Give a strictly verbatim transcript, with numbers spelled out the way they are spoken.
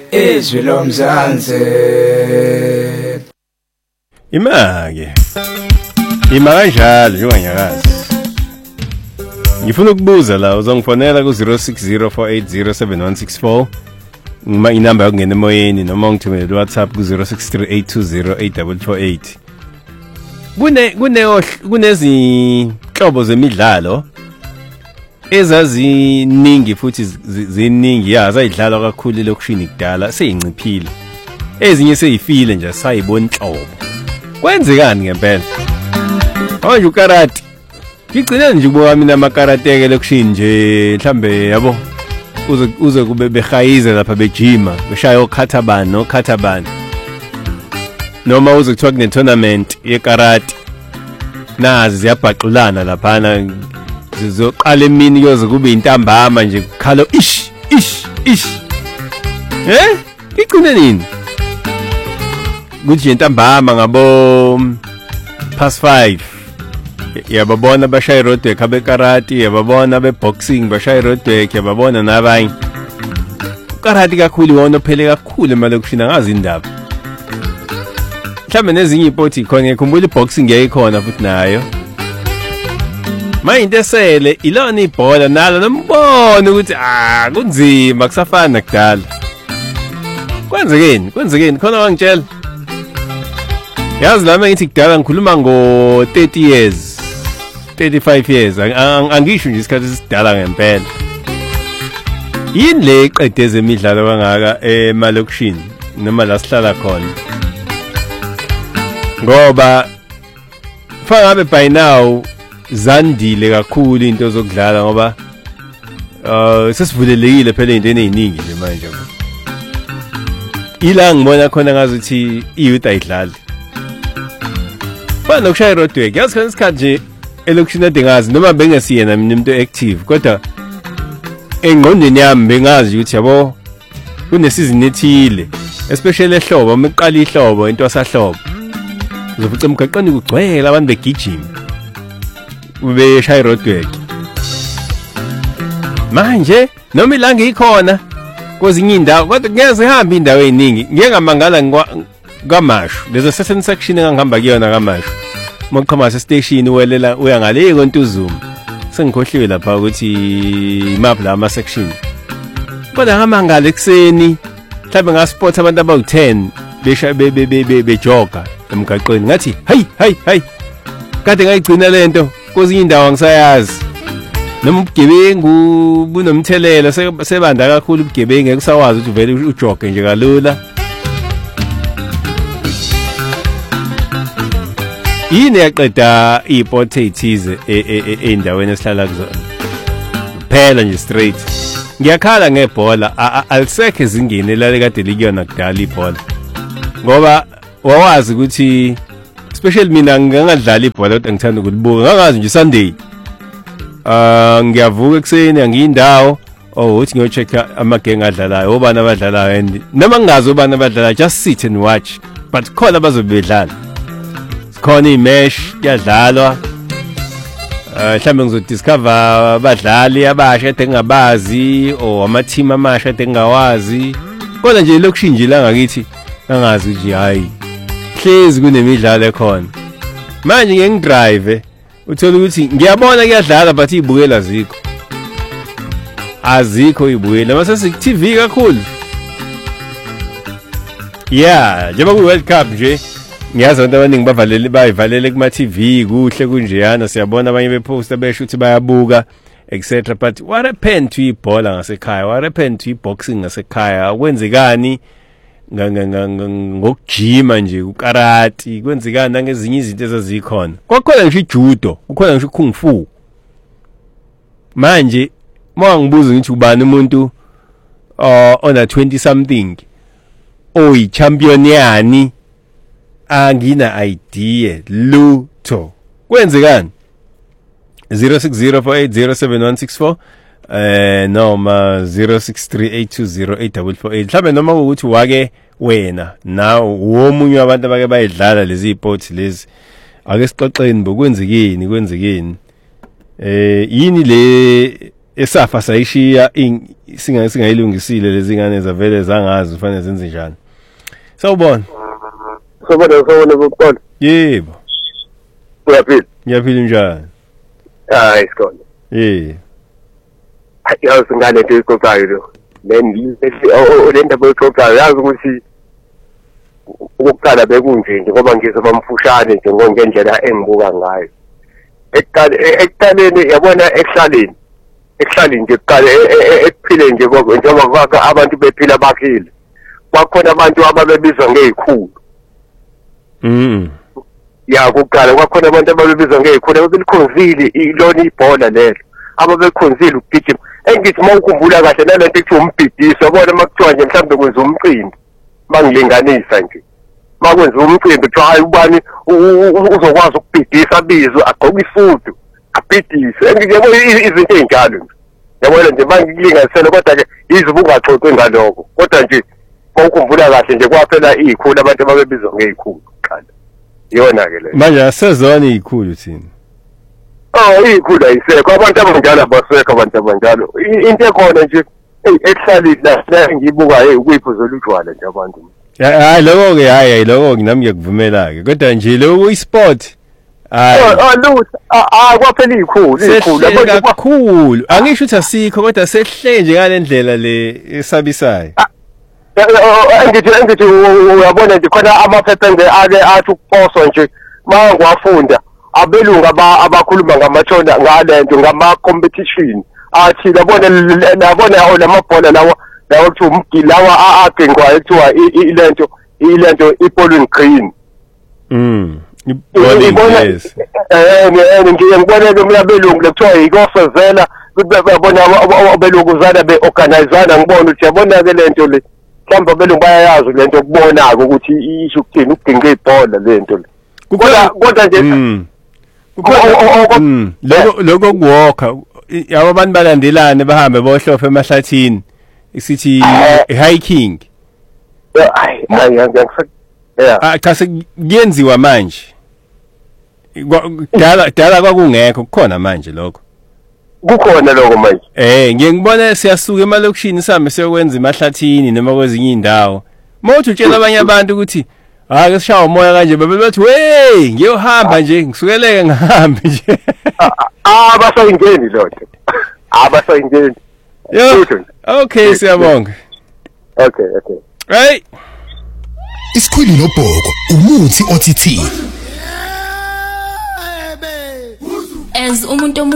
izwi lomzansi imake ima kanjalo njengoba ngiyakazi ngifuna ukubuza la uzongifonela ku zero six zero four eight zero seven one six four ngima inamba yakungena emoyeni noma ngithumele WhatsApp ku zero six three eight two zero eight four four eight. Kune kune kunezinhlobo zemidlalo ezaziningi futhi ziningi yazi ayidlalwa kakhulu lokushini kudala seyinciphile. Ezinye seyifile nje sayibona inhlobo. Kwenzekani ngempela? Manje ukarate ngigcina nje ukuba mina amakarate ke lokushini nje mhlambe yabo uze uze kube behayize lapha bejima beshaya okhathabani nokhathabani noma uze kuthiwa kune tournament yekarate nazi ziyabhaqulana laphana zizoqala emini yoze kube intambama nje kukhalo ish ish ish eh ngigcine nini kuthi intambama ngabo past five yababona bashaya roadwork abekarate yababona beboxing bashaya roadwork yababona nabanye ukarate kakhulu wona phele kakhulu emalokishini angazi indaba mhlawumbe nezinye ipoti khona ngikhumbula iboxing yayikhona futhi nayo manje into esele ilona ibhola nalo nombona ukuthi ah kunzima kusafana nakudala kwenzekeni kwenzekeni khona wangitshela yazi lami ngithi kudala ngikhuluma ngo thirty years thirty-five years angisho nje isikhathi esidala ngempela yini le iqede ezemidlalo kangaka emalokishini noma la sihlala khona ngoba fangabe by now zandile kakhulu into zokudlala ngoba uh sesivulelekile phela into eziningi nje manje ila ngibona khona ngazuthi iyouth ayidlali bana ukushaya roadwork yazi khona isikhathi nje elokishini adingazi noma bengesiyena mina umuntu active kodwa engqondweni yami bengazi ukuthi yabo kunesizini ethile especially ehlobo meqala ihlobo into asahlobo uzofica emgaqweni kugcwele abantu begijima ubeshaya roadwork manje noma ilanga ikhona kwezinye indawo kodwa ngeze ihamba indawo eziningi ngeke ngamangala kamashu lezo session section engihamba kuyona kamashu moqhama station welela uya ngale kontuzuma sengikhohliwe lapha ukuthi map la ama section kodwa ngamangala ekseni mhlawumbe ngasport abantu abawu ten besha bejoga emgaqweni ngathi hey hey hey kade ngayigcina lento kwezinye indawo ngisayazi noma ubugebengu bunomthelela sebanda kakhulu ubugebengu ekusawazi ukuthi vele ujoge nje kalula yini yaqeda ipoti ethize endaweni esihlala kuzona phela nje straight ngiyakhala ngebhola alisekho ezingeni lale kade likuyona kudala ibhola ngoba wawazi ukuthi especially mina ngingadlala ibhola kodwa ngithanda ukulibuka ngangazi nje Sunday ah ngiyavuka ekseni angiyindawo oh uthi ngiyochecka amagenge adlalayo obana abadlalayo and noma ngingazi obana abadlalayo just sit and watch but khona bazobedlala khona imesh yadlalwa mhlawumbe ngizodiscover abadlali abasha ede ngingabazi o ama team amasha ede ngingawazi kodwa nje lokushi nje la ngakithi angazi nje hayi hlezi kunemidlalo ekhona manje ngeke ngidrive uthola ukuthi ngiyabona kuyadlala but ibukela zikho azikho ibukela mase sik T V kakhulu yeah njengoba ku World Cup nje ngiyazi abantu abaningi bavalele bayivalele kuma T V kuhle kunjeyana siyabona abanye beposta besho ukuthi bayabuka etc but what happened to ibhola ngasekhaya what happened to boxing ngasekhaya kwenzekani ngokujima nje ukarate kwenzekani nangezinye izinto ezazikhona kwakhona ngisho ijudo kukhona ngisho kung fu manje mangibuza ngithi ubani umuntu ona twenty something oyi champion yani angina idea lutho kwenzekani zero six zero four eight zero seven one six four eh noma zero six three eight two zero eight four four eight mhlawumbe noma ukuthi wake wena na womunye wabantu abake bayidlala lezi ipoti lezi ake sixoxeni bokwenzekeni kwenzekeni eh yini le esafa sayishiya singa singayilungisile lezi ngane zavele zangazi kufanele zenze njani. Sawubona. Sawubona sawubona bokuqala. Yebo. Uyaphila? Ngiyaphila njani? Hayi isikhona. Eh. Yazi ngane nto ixoxayo lo. Then lento bokuxoxayo yazi ukuthi ukuqala bekunje nje ngoba ngizoba mfushane nje ngendlela engibuka ngayo. Ekuqaleni yabona ekuhlaleni ekuhlaleni nje kuqala ekuphile nje njengoba kwakho abantu bephila bakhile kwakhona abantu ababebizwa ngezikhulu. Mhm. Ya kuqala kwakhona abantu ababebizwa ngezikhulu ababelikhonzile ilona ibhola lelo ababekhonzile ukugijima engithi mawukhumbula kahle nalento ethi umbhidiso yabona makuthiwa nje mhlawumbe kwenza umcimbi mangilinganisa nje makwenza umcimbi kuthiwa hayi ubani uzokwazi ukubhidisa bizwe agqoke isudu abhidise ngiyabona izinto ezinjalo nje yabona nje mangilinganisela kodwa ke izibu ungaxoxi ngaloko kodwa nje mawukhumbula kahle nje kwaphela izikhulu abantu ababebizwa ngezikhulu qala iyona ke le manje asezona izikhulu thina. Oh izikhulu ayisekho abantu abanjalo abasekho abantu abanjalo into ekhona nje ekuhlaleni la ngibuka hey ukuyiphuzola utshwala nje abantu. Hayi lokho ke hayi lokho nami ngiyakuvumela ke kodwa nje lokho isport hayi oh lutho ah kwaphela izikhulu izikhulu abantu kakhulu angisho ukuthi asikho kodwa sehle nje ngalendlela le esabisayo. Engithi engithi uyabona nje khona amaphepha ake athi ukuposwa nje mangwafunda abelunga abakhuluma ngamathona ngalento ngama competition athi labona labona lamabhola lawa lawo kuthi umgilawa agengwa ekuthiwa ilento ilento iPollen Green. Mm. Ibona yes. Eh ngiyengibona ke mina belungu lekuthiwa ikofezela babona abelungu zana beorganizana ngibona ukuthi yabona ke lento le mhlawumbe belungu bayayazi lento kubona ke ukuthi isho ukuthini ukudinga ibhola lento le. Kodwa kodwa nje lokho lokho kuwalka yabo abantu balandelane bahambe bohlofa emahlathini isithi hiking. Hayi ngiyangisa yeah. Ah cha sekuyenziwa manje. Dala dala kwakungekho kukhona manje lokho. Kukhona lokho manje. Eh ngiye ngibona siyasuka emalokishini sihambe siyokwenza emahlathini noma kwezinye indawo. Mawuthi utshela abanye abantu ukuthi hayi ke sishawa umoya kanje bebethi hey ngiyohamba nje ngisukeleke ngahambe nje. Ah basayingeni lotho. Ah basayingeni. Yo. Okay siyabonga. Okay okay. Right. Isikhwili nobhoko umuthi O T T. As umuntu